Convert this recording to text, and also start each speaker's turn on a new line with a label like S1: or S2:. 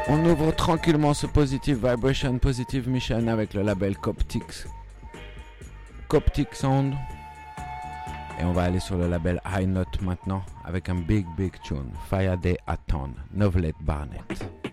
S1: On ouvre tranquillement ce Positive Vibration, Positive Mission avec le label Coptic Sound. Et on va aller sur le label High Note maintenant avec un big tune, Fire Day at Town, Novelet Barnett.